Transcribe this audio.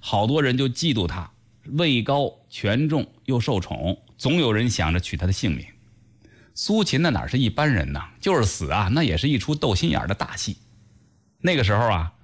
好多人就嫉妒他，位高权重又受宠，总有人想着取他的性命。苏秦哪是一般人呐，就是死啊，那也是一出斗心眼的大戏。那个时候啊，